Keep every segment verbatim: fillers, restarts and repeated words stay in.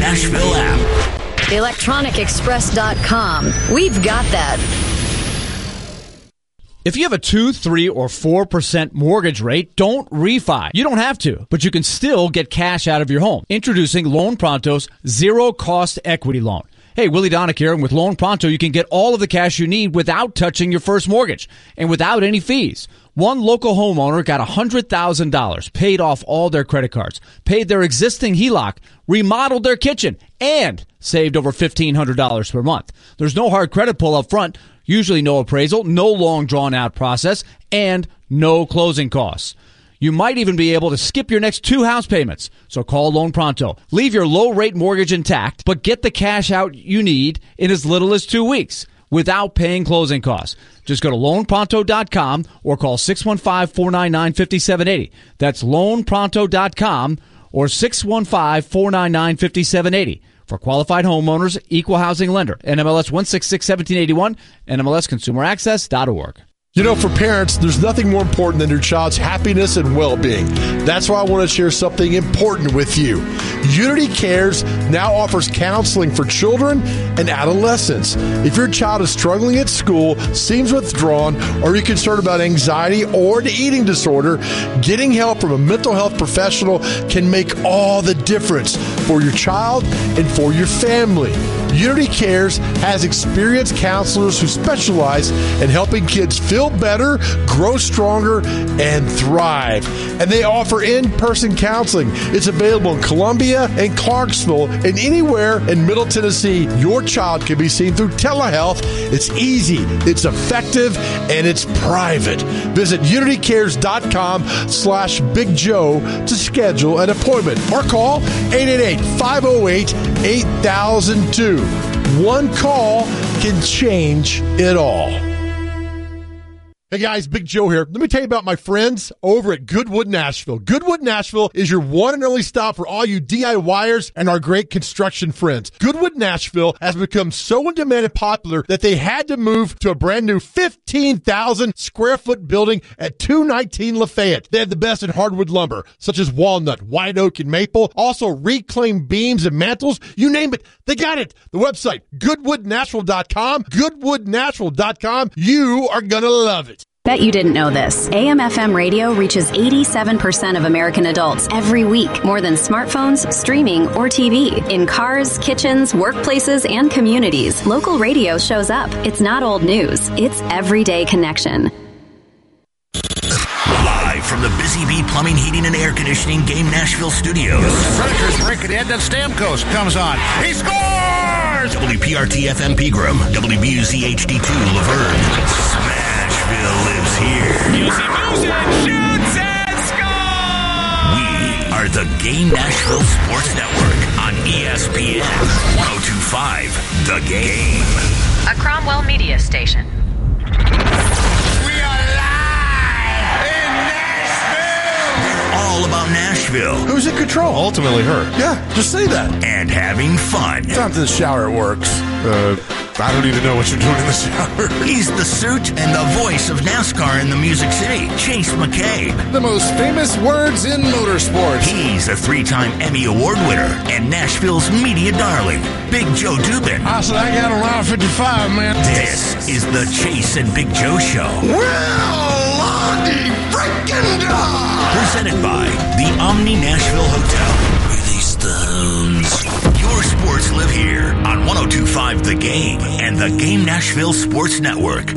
Nashville app. electronic express dot com. We've got that. If you have a two, three, or four percent mortgage rate, don't refi. You don't have to, but you can still get cash out of your home. Introducing Loan Pronto's zero-cost equity loan. Hey, Willie Donick here, and with Loan Pronto, you can get all of the cash you need without touching your first mortgage and without any fees. One local homeowner got one hundred thousand dollars, paid off all their credit cards, paid their existing H E L O C, remodeled their kitchen, and saved over fifteen hundred dollars per month. There's no hard credit pull up front, usually no appraisal, no long drawn-out process, and no closing costs. You might even be able to skip your next two house payments. So call Loan Pronto. Leave your low-rate mortgage intact, but get the cash out you need in as little as two weeks without paying closing costs. Just go to loan pronto dot com or call six one five, four nine nine, five seven eight zero. That's loan pronto dot com or six one five, four nine nine, five seven eight zero. For qualified homeowners, equal housing lender. N M L S one six six, one seven eight one, N M L S consumer access dot org. You know, for parents, there's nothing more important than your child's happiness and well-being. That's why I want to share something important with you. Unity Cares now offers counseling for children and adolescents. If your child is struggling at school, seems withdrawn, or you're concerned about anxiety or an eating disorder, getting help from a mental health professional can make all the difference for your child and for your family. Unity Cares has experienced counselors who specialize in helping kids feel better, grow stronger, and thrive. And they offer in-person counseling. It's available in Columbia and Clarksville and anywhere in Middle Tennessee. Your child can be seen through telehealth. It's easy, it's effective, and it's private. Visit unity cares dot com slash Big Joe to schedule an appointment or call eight eight eight, five oh eight, eight thousand two. One call can change it all. Hey guys, Big Joe here. Let me tell you about my friends over at Goodwood Nashville. Goodwood Nashville is your one and only stop for all you DIYers and our great construction friends. Goodwood Nashville has become so in demand and popular that they had to move to a brand new fifteen thousand square foot building at two nineteen Lafayette. They have the best in hardwood lumber, such as walnut, white oak, and maple. Also reclaimed beams and mantles. You name it, they got it. The website, goodwood nashville dot com. goodwood nashville dot com. You are going to love it. Bet you didn't know this. A M F M radio reaches eighty-seven percent of American adults every week, more than smartphones, streaming, or T V. In cars, kitchens, workplaces, and communities, local radio shows up. It's not old news. It's everyday connection. Live from the Busy Bee Plumbing, Heating, and Air Conditioning Game Nashville studios. Predators break it in, then Stamkos comes on. He scores! W P R T F M Pegram, W B U Z H D two Laverne. Smashville lives here. Music, music, shoots and scores! We are the Game Nashville Sports Network on E S P N one oh two point five The Game. A Cromwell Media Station. We are live in Nashville! All about Nashville. Who's in control? Ultimately her. Yeah, just say that. And having fun. Time to the shower, it works. Uh, I don't even know what you're doing in the shower. He's the suit and the voice of NASCAR in the Music City, Chase McCabe. The most famous words in motorsports. He's a three-time Emmy Award winner and Nashville's media darling, Big Joe Dubin. I said, I got around fifty-five, man. This is the Chase and Big Joe Show. Well, Lonnie freaking dog! Presented by the Omni Nashville Hotel. Release the hounds. Your sports live here on one oh two point five The Game and the Game Nashville Sports Network.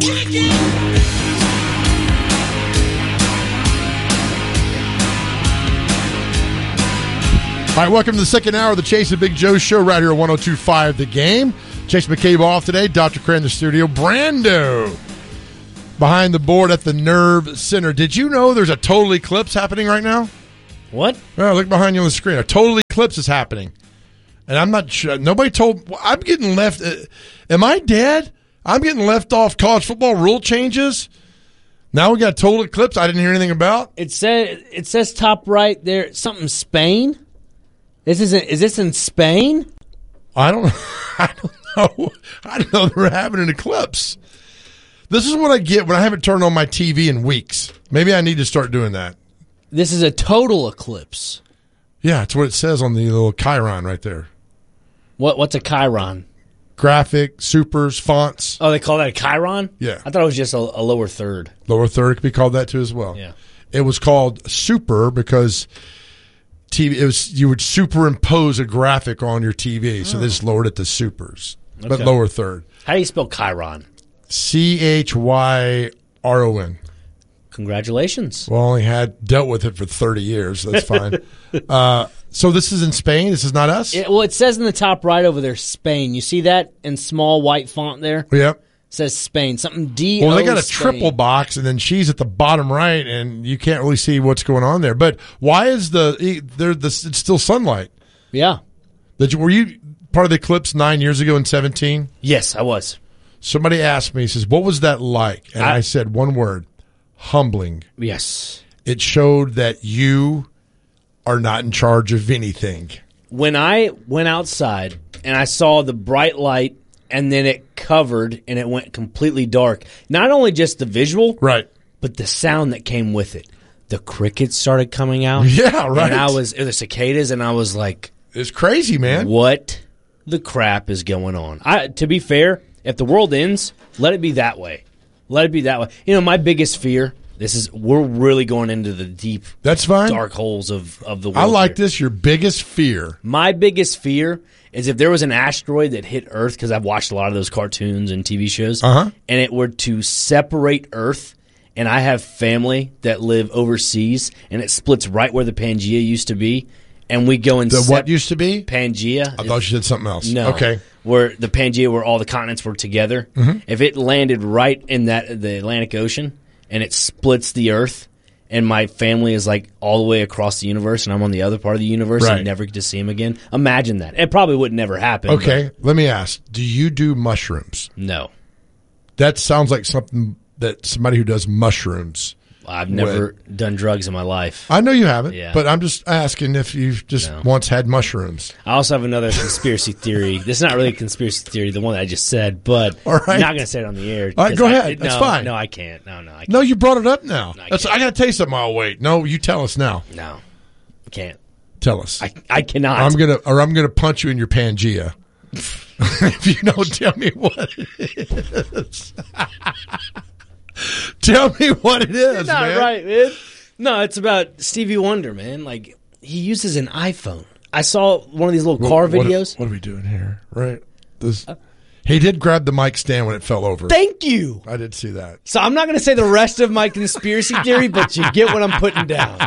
All right, welcome to the second hour of the Chase and Big Joe Show right here at one oh two point five The Game. Chase McCabe off today, Doctor Cray in the studio. Brando behind the board at the Nerve Center. Did you know there's a total eclipse happening right now? What? Oh, look behind you on the screen. A total eclipse is happening. And I'm not sure. Nobody told. I'm getting left. Uh, am I dead? I'm getting left off college football rule changes. Now we got total eclipse I didn't hear anything about. It says it says top right there something Spain. This is is this in Spain? I don't. I don't know. I don't know they're having an eclipse. This is what I get when I haven't turned on my T V in weeks. Maybe I need to start doing that. This is a total eclipse. Yeah, it's what it says on the little Chiron right there. What What's a chyron? Graphic, supers, fonts. Oh, they call that a chyron? Yeah. I thought it was just a, a lower third. Lower third could be called that too as well. Yeah. It was called super because T V. It was you would superimpose a graphic on your T V, so Oh. they just lowered it to supers, but Okay. lower third. How do you spell chyron? C H Y R O N. Congratulations. Well, I only had dealt with it for thirty years. That's fine. uh, so this is in Spain. This is not us. It, well, it says in the top right over there, Spain. You see that in small white font there? Yep. It says Spain. Something D. Well, they got a Spain. triple box, and then she's at the bottom right, and you can't really see what's going on there. But why is the there? The it's still sunlight. Yeah. Did you, were you part of the eclipse nine years ago in seventeen? Yes, I was. Somebody asked me, he says, "What was that like?" And I, I- I said one word: humbling. Yes. It showed that you are not in charge of anything. When I went outside and I saw the bright light and then it covered and it went completely dark, not only just the visual, right, but the sound that came with it. The crickets started coming out. Yeah, right. And I was, or the cicadas, and I was like, it's crazy, man. What the crap is going on? I, to be fair, if the world ends, let it be that way. Let it be that way. You know, my biggest fear, this is, we're really going into the deep, That's fine. dark holes of, of the world. I like here. this. Your biggest fear. My biggest fear is if there was an asteroid that hit Earth, because I've watched a lot of those cartoons and T V shows, Uh-huh. and it were to separate Earth, and I have family that live overseas, and it splits right where the Pangea used to be, and we go and The sep- what used to be? Pangea. I thought you said something else. No. Okay. Where the Pangea, where all the continents were together. Mhm. If it landed right in that the Atlantic Ocean and it splits the Earth, and my family is like all the way across the universe, and I'm on the other part of the universe, Right. and never get to see them again. Imagine that. It probably would never happen. Okay. Let me ask. Do you do mushrooms? but No. That sounds like something that somebody who does mushrooms. I've never done drugs in my life. I know you haven't, Yeah. but I'm just asking if you've just No. once had mushrooms. I also have another conspiracy theory. This is not really a conspiracy theory, the one that I just said, but All right. I'm not going to say it on the air. All right, 'cause go I- ahead. That's no, fine. No, I can't. No, no, I can't. No, you brought it up now. I That's, I, can't. got to tell you something. I'll wait. No, you tell us now. No, I can't. Tell us. I, I cannot. I'm gonna, or I'm gonna punch you in your Pangea. If you don't tell me what it is. Tell me what it is, You're not man. right, man. No, it's about Stevie Wonder, man. Like, he uses an iPhone. I saw one of these little car What- what- videos. What, are we doing here? Right. This. He did grab the mic stand when it fell over. Thank you. I did see that. So I'm not going to say the rest of my conspiracy theory, but you get what I'm putting down.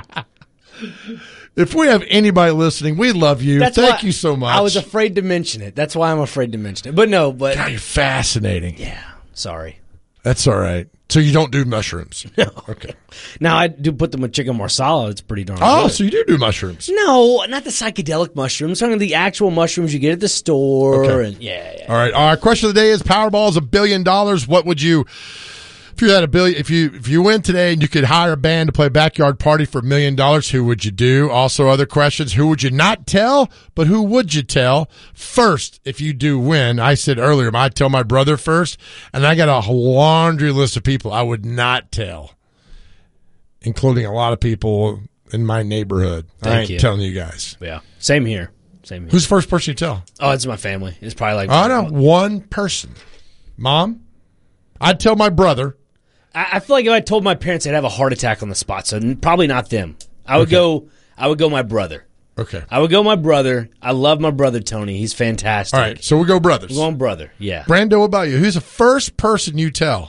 If we have anybody listening, we love you. That's Thank why you so much. I was afraid to mention it. That's why I'm afraid to mention it. But no, but God, you're fascinating. yeah, sorry. That's all right. So you don't do mushrooms? No. Okay. Now I do put them with chicken marsala. It's pretty darn Oh, good. so you do do mushrooms? No, not the psychedelic mushrooms. I'm talking the actual mushrooms you get at the store. Okay. And yeah, yeah. All right. Our question of the day is: Powerball is a billion dollars. What would you, if you had a billion, if you if you win today and you could hire a band to play a backyard party for a million dollars, who would you do? Also, other questions: who would you not tell, but who would you tell? First, if you do win, I said earlier, I'd tell my brother first, and I got a laundry list of people I would not tell, including a lot of people in my neighborhood. I Thank ain't you. telling you guys. Yeah. Same here. Same here. Who's the first person you tell? Oh, it's my family. It's probably like I know one person. Mom, I'd tell my brother. I, I feel like if I told my parents, I'd have a heart attack on the spot. So n- probably not them. I would Okay. go. I would go my brother. Okay. I would go my brother. I love my brother Tony. He's fantastic. All right. So we go brothers. I'm going brother. Yeah. Brando, what about you? Who's the first person you tell?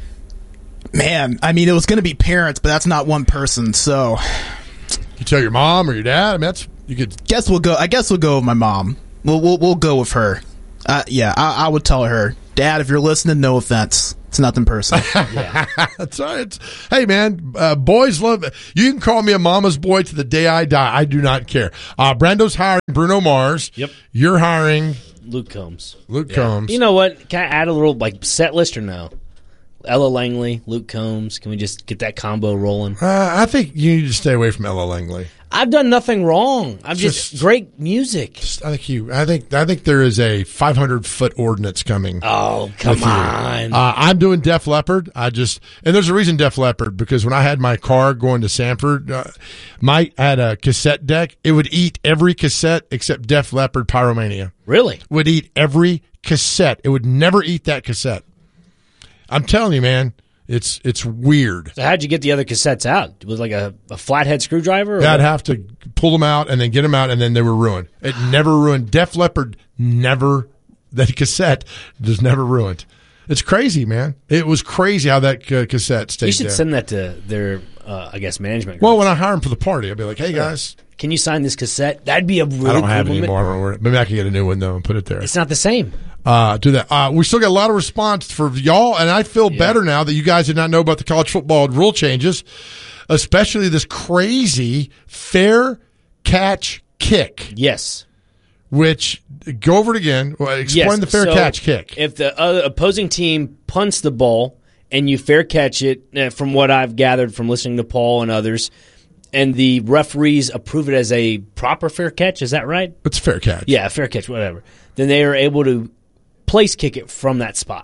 Man, I mean, it was going to be parents, but that's not one person. So, You tell your mom or your dad? I mean, that's you could. guess we'll go. I guess we'll go with my mom. We'll we'll, we'll go with her. Uh, yeah, I, I would tell her, Dad, if you're listening, no offense. It's nothing personal. That's all right. Hey, man, uh, boys love. You can call me a mama's boy to the day I die. I do not care. Uh, Brando's hiring Bruno Mars. Yep. You're hiring Luke Combs. Luke Combs. You know what? Can I add a little like set list or no? Ella Langley, Luke Combs. Can we just get that combo rolling? Uh, I think you need to stay away from Ella Langley. I've done nothing wrong. I'm just, just great music. Just, I think you. I think. I think there is a five hundred foot ordinance coming. Oh, come on! Uh, I'm doing Def Leppard. I just and there's a reason Def Leppard because when I had my car going to Sanford, uh, my I had a cassette deck. It would eat every cassette except Def Leppard Pyromania. Really? Would eat every cassette. It would never eat that cassette. I'm telling you, man. It's it's weird. So how'd you get the other cassettes out? It was like a, a flathead screwdriver? Or yeah, I'd what? have to pull them out and then get them out, and then they were ruined. It never ruined. Def Leppard never, that cassette was never ruined. It's crazy, man. It was crazy how that uh, cassette stayed You should there. send that to their, uh, I guess, management group. Well, when I hire them for the party, I'll be like, hey, guys. Can you sign this cassette? That'd be a really I don't have cool it anymore. I don't worry. Maybe I can get a new one, though, and put it there. It's not the same. Uh, do that. Uh, we still got a lot of response for y'all, and I feel yeah. better now that you guys did not know about the college football rule changes, especially this crazy fair catch kick. Yes. Which, go over it again. Well, explain yes. the fair so catch kick. If the other opposing team punts the ball and you fair catch it, uh, from what I've gathered from listening to Paul and others, and the referees approve it as a proper fair catch, is that right? It's a fair catch. Yeah, fair catch, whatever. Then they are able to place kick it from that spot.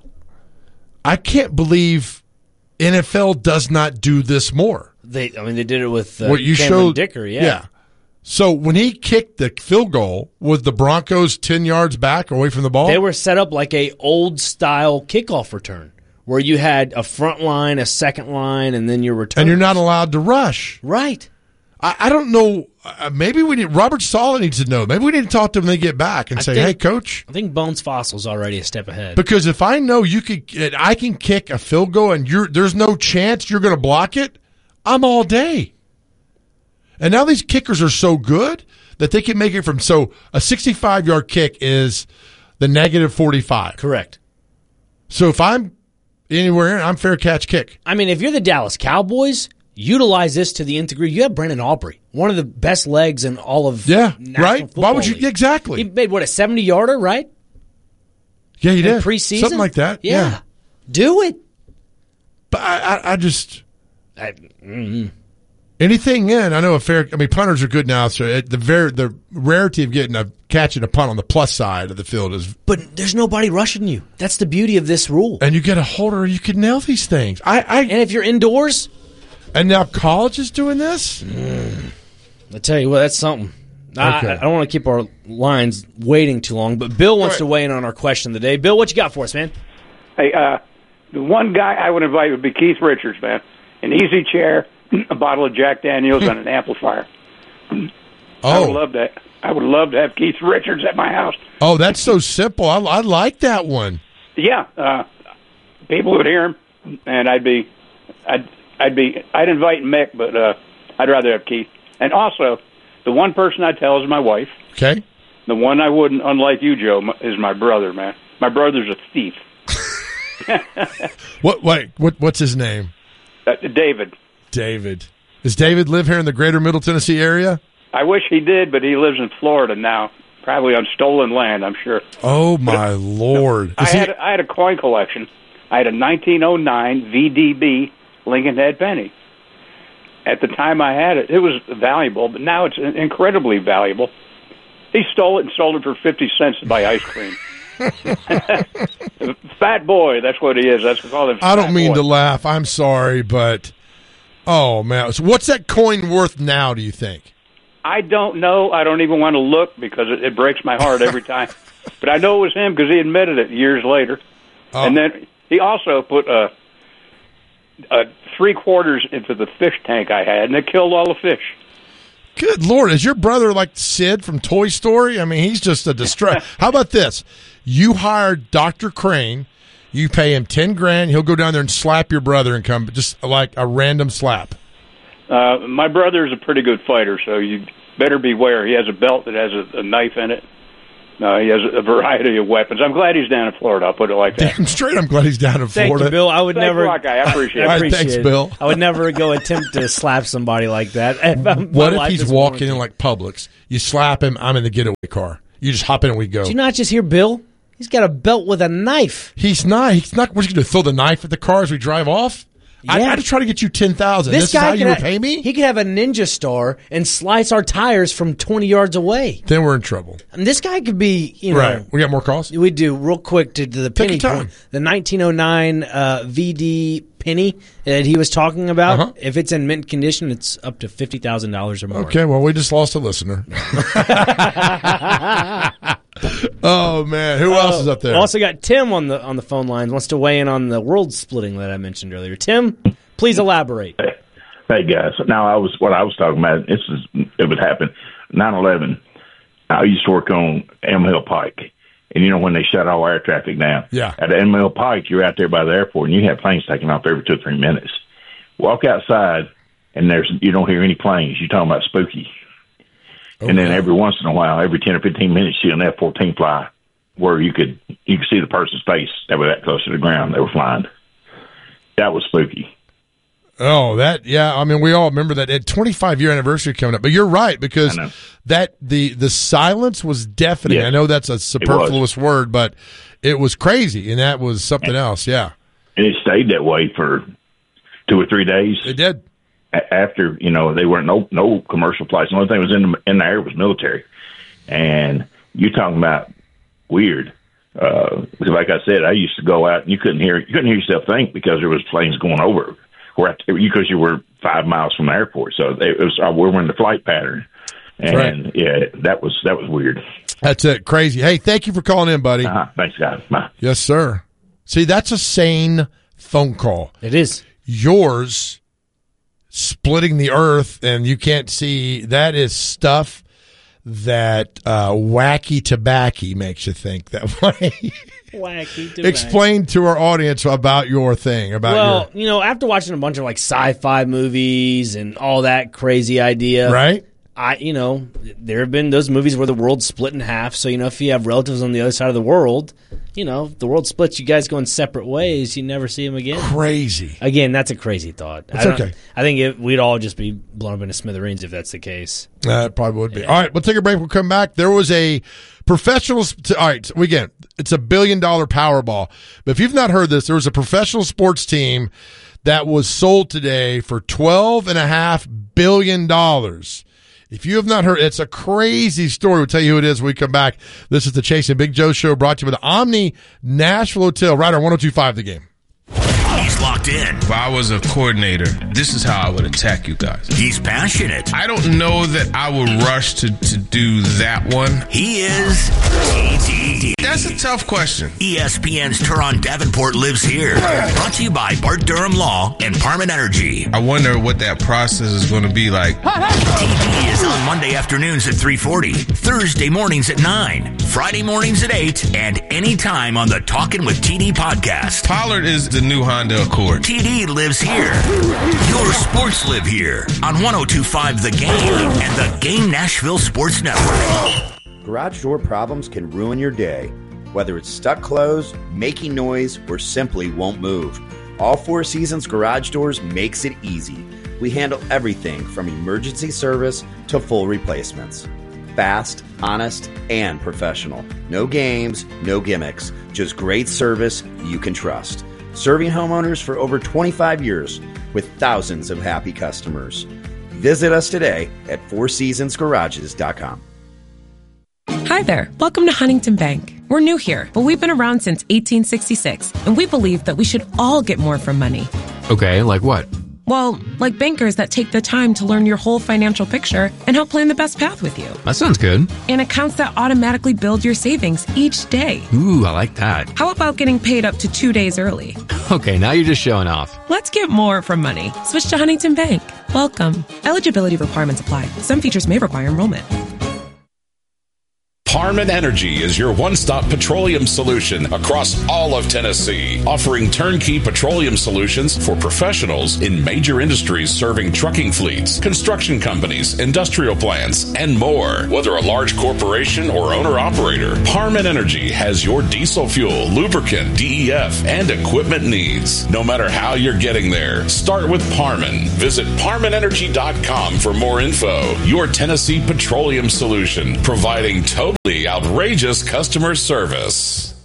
I can't believe N F L does not do this more. They, I mean, they did it with uh, what you Cameron showed, Dicker, yeah. yeah. So when he kicked the field goal, was the Broncos ten yards back away from the ball? They were set up like a old style kickoff return, where you had a front line, a second line, and then your return. And you're not allowed to rush. Right. I, I don't know. Uh, maybe we need Robert Saleh needs to know. Maybe we need to talk to him when they get back and I say, think, "Hey, coach." I think Bones Fossil's already a step ahead. Because if I know you could, I can kick a field goal, and you're there's no chance you're going to block it. I'm all day. And now these kickers are so good that they can make it from so a sixty-five yard kick is the negative forty-five. Correct. So if I'm anywhere, I'm fair catch kick. I mean, if you're the Dallas Cowboys, utilize this to the nth degree. You have Brandon Aubrey, one of the best legs in all of yeah, National right. Football Why would you League. exactly? He made what a seventy yarder, right? Yeah, he in did preseason, something like that. Yeah, yeah. do it. But I, I, I just I, mm-hmm. anything in. I know a fair. I mean, punters are good now, so it, the very the rarity of getting a catching a punt on the plus side of the field is. But there's nobody rushing you. That's the beauty of this rule. And you get a holder, you can nail these things. I, I and if you're indoors. And now college is doing this? Mm. I tell you what, that's something. Okay. I, I don't want to keep our lines waiting too long, but Bill wants right. to weigh in on our question of the day. Bill, what you got for us, man? Hey, uh, the one guy I would invite would be Keith Richards, man. An easy chair, a bottle of Jack Daniels, and an amplifier. Oh. I would love that. I would love to have Keith Richards at my house. Oh, that's so simple. I, I like that one. Yeah, uh, people would hear him, and I'd be, I'd. I'd be, I'd invite Mick, but uh, I'd rather have Keith. And also, the one person I tell is my wife. Okay. The one I wouldn't, unlike you, Joe, is my brother, man. My brother's a thief. what? Wait, what? What's his name? Uh, David. David. Does David live here in the greater Middle Tennessee area? I wish he did, but he lives in Florida now, probably on stolen land, I'm sure. Oh my but, Lord! I had, he... I had a coin collection. I had a nineteen oh nine V D B. Lincoln Head penny. At the time I had it, it was valuable, but now it's incredibly valuable. He stole it and sold it for fifty cents to buy ice cream. Fat boy, that's what he is. That's what we call him. I don't mean boy. to laugh. I'm sorry, but oh man, so what's that coin worth now? Do you think? I don't know. I don't even want to look because it, it breaks my heart every time. But I know it was him because he admitted it years later. Oh. And then he also put a. Uh, three quarters into the fish tank I had, and it killed all the fish. Good Lord. Is your brother like Sid from Toy Story? I mean, he's just a distress. How about this? You hire Doctor Crane, you pay him ten grand, he'll go down there and slap your brother and come, just like a random slap. Uh, my brother's a pretty good fighter, so you better beware. He has a belt that has a, a knife in it. No, he has a variety of weapons. I'm glad he's down in Florida. I'll put it like that. Damn straight, I'm glad he's down in Thank Florida. You, Bill. I would Thanks never. a lot, guy. I appreciate it. I appreciate Thanks, it. Bill. I would never go attempt to slap somebody like that. What if he's walking in like Publix? You slap him. I'm in the getaway car. You just hop in and we go. Did you not just hear Bill? He's got a belt with a knife. He's not. He's not. What's he going to throw the knife at the car as we drive off? Yeah. I got to try to get you ten thousand. This, this is how you repay ha- me? He could have a ninja star and slice our tires from twenty yards away. Then we're in trouble. And this guy could be, you know. Right. We got more calls? We do. Real quick to, to the penny point. The nineteen oh nine uh, V D penny that he was talking about. Uh-huh. If it's in mint condition, it's up to fifty thousand dollars or more. Okay, well, we just lost a listener. Oh, man. Who else uh, is up there? We also got Tim on the on the phone lines. Wants to weigh in on the world splitting that I mentioned earlier. Tim, please elaborate. Hey, hey guys. Now, I was what I was talking about. This is it would happen. nine eleven. I used to work on Elm Hill Pike, and you know when they shut all air traffic down. Yeah. At Elm Hill Pike, you're out there by the airport, and you have planes taking off every two or three minutes. Walk outside, and there's you don't hear any planes. You're talking about spooky. Okay. And then every once in a while, every ten or fifteen minutes, you see an F fourteen fly, where you could you could see the person's face that was that close to the ground. They were flying. That was spooky. Oh, that yeah. I mean, we all remember that at twenty-five year anniversary coming up. But you're right because that the the silence was deafening. Yeah. I know that's a superfluous word, but it was crazy, and that was something and, else. Yeah, and it stayed that way for two or three days. It did. After, you know, they weren't no no commercial flights. The only thing was in the, in the air was military. And you're talking about weird. Uh, because like I said, I used to go out and you couldn't hear you couldn't hear yourself think because there was planes going over, or because you were five miles from the airport. So it was uh, we were in the flight pattern, and right. yeah, that was that was weird. That's it, crazy. Hey, thank you for calling in, buddy. Uh-huh. Thanks, guys. Bye. Yes, sir. See, that's a sane phone call. It is. Yours. Splitting the earth and you can't see, that is stuff that uh, wacky tobacco makes you think that way. Wacky tobacco. Explain to our audience about your thing. About well, your... you know, after watching a bunch of like sci-fi movies and all that crazy idea, right? I, you know, there have been those movies where the world's split in half. So, you know, if you have relatives on the other side of the world, you know, if the world splits, you guys go in separate ways, you never see them again. Crazy. Again, that's a crazy thought. It's I okay. I think it, we'd all just be blown up into smithereens if that's the case. Uh, it probably would be. Yeah. All right, we'll take a break. We'll come back. There was a professional. All right, so again, it's a billion dollar Powerball. But if you've not heard this, there was a professional sports team that was sold today for twelve and a half billion dollars. If you have not heard, it's a crazy story. We'll tell you who it is when we come back. This is the Chase and Big Joe Show brought to you by the Omni Nashville Hotel, right on one oh two point five The Game. He's locked in. If I was a coordinator, this is how I would attack you guys. He's passionate. I don't know that I would rush to, to do that one. He is T T D. That's a tough question. E S P N's Teron Davenport lives here. Brought to you by Bart Durham Law and Parman Energy. I wonder what that process is going to be like. T D is on Monday afternoons at three forty, Thursday mornings at nine, Friday mornings at eight, and anytime on the Talkin' with T D podcast. Pollard is the new Honda Accord. T D lives here. Your sports live here on one oh two point five The Game and the Game Nashville Sports Network. Garage door problems can ruin your day. Whether it's stuck closed, making noise, or simply won't move, All Four Seasons Garage Doors makes it easy. We handle everything from emergency service to full replacements. Fast, honest, and professional. No games, no gimmicks, just great service you can trust. Serving homeowners for over twenty-five years with thousands of happy customers. Visit us today at four seasons garages dot com. Hi there. Welcome to Huntington Bank. We're new here, but we've been around since eighteen sixty-six, and we believe that we should all get more from money. Okay, like what? Well, like bankers that take the time to learn your whole financial picture and help plan the best path with you. That sounds good. And accounts that automatically build your savings each day. Ooh, I like that. How about getting paid up to two days early? Okay, now you're just showing off. Let's get more from money. Switch to Huntington Bank. Welcome. Eligibility requirements apply. Some features may require enrollment. Parman Energy is your one-stop petroleum solution across all of Tennessee, offering turnkey petroleum solutions for professionals in major industries serving trucking fleets, construction companies, industrial plants, and more. Whether a large corporation or owner-operator, Parman Energy has your diesel fuel, lubricant, D E F, and equipment needs. No matter how you're getting there, start with Parman. Visit Parman Energy dot com for more info. Your Tennessee petroleum solution, providing total outrageous customer service.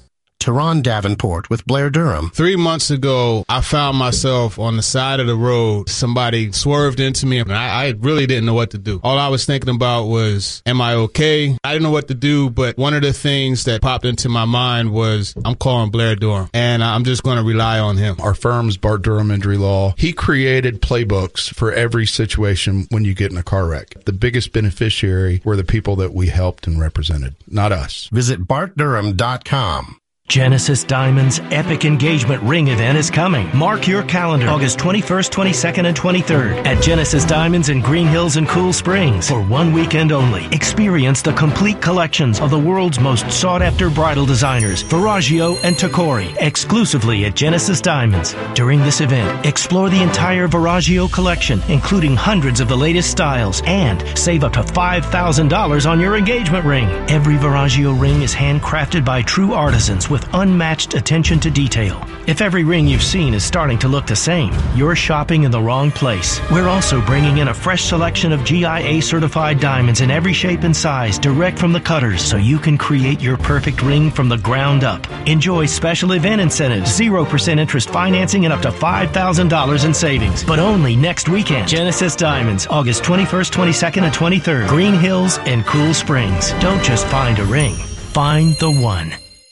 Teron Davenport with Blair Durham. Three months ago, I found myself on the side of the road. Somebody swerved into me, and I, I really didn't know what to do. All I was thinking about was, am I okay? I didn't know what to do, but one of the things that popped into my mind was, I'm calling Blair Durham, and I'm just going to rely on him. Our firm's Bart Durham Injury Law. He created playbooks for every situation when you get in a car wreck. The biggest beneficiary were the people that we helped and represented, not us. Visit bart durham dot com. Genesis Diamonds' epic engagement ring event is coming. Mark your calendar, August twenty-first, twenty-second, and twenty-third at Genesis Diamonds in Green Hills and Cool Springs for one weekend only. Experience the complete collections of the world's most sought-after bridal designers, Verragio and Tacori, exclusively at Genesis Diamonds. During this event, explore the entire Verragio collection, including hundreds of the latest styles, and save up to five thousand dollars on your engagement ring. Every Verragio ring is handcrafted by true artisans with unmatched attention to detail. If every ring you've seen is starting to look the same, you're shopping in the wrong place. We're also bringing in a fresh selection of G I A certified diamonds in every shape and size direct from the cutters so you can create your perfect ring from the ground up. Enjoy special event incentives, zero percent interest financing, and up to five thousand dollars in savings. But only next weekend. Genesis Diamonds, August twenty-first, twenty-second, and twenty-third. Green Hills and Cool Springs. Don't just find a ring. Find the one.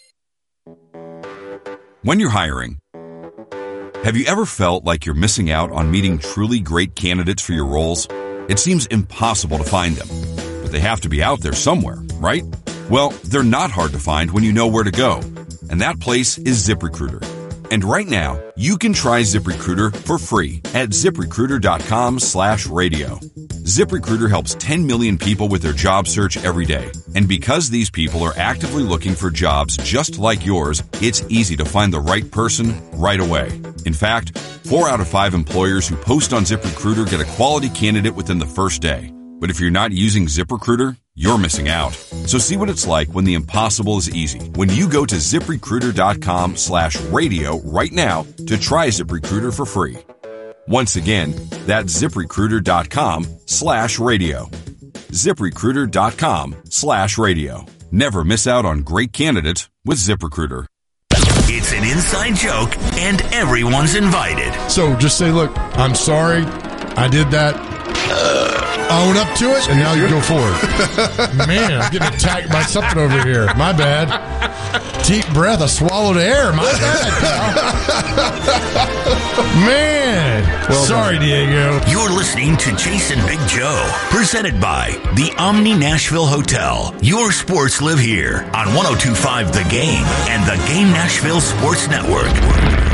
When you're hiring, have you ever felt like you're missing out on meeting truly great candidates for your roles? It seems impossible to find them, but they have to be out there somewhere, right? Well, they're not hard to find when you know where to go, and that place is ZipRecruiter. And right now, you can try ZipRecruiter for free at ZipRecruiter.com slash radio. ZipRecruiter helps ten million people with their job search every day. And because these people are actively looking for jobs just like yours, it's easy to find the right person right away. In fact, four out of five employers who post on ZipRecruiter get a quality candidate within the first day. But if you're not using ZipRecruiter, you're missing out. So see what it's like when the impossible is easy. When you go to ZipRecruiter.com slash radio right now to try ZipRecruiter for free. Once again, that's ZipRecruiter.com slash radio. ZipRecruiter.com slash radio. Never miss out on great candidates with ZipRecruiter. It's an inside joke, and everyone's invited. So just say, look, I'm sorry, I did that. Uh, own up to it, and now you go forward. Man, I'm getting attacked by something over here. My bad. Deep breath, I swallowed air. My bad, pal. Man. Well Sorry, done. Diego. You're listening to Jason Big Joe, presented by the Omni Nashville Hotel. Your sports live here on one oh two point five The Game and the Game Nashville Sports Network.